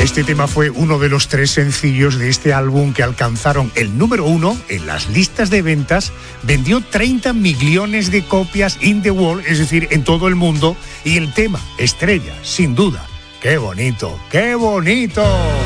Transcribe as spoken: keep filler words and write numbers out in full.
Este tema fue uno de los tres sencillos de este álbum que alcanzaron el número uno en las listas de ventas. Vendió treinta millones de copias in the world, es decir, en todo el mundo. Y el tema estrella, sin duda. ¡Qué bonito! ¡Qué bonito!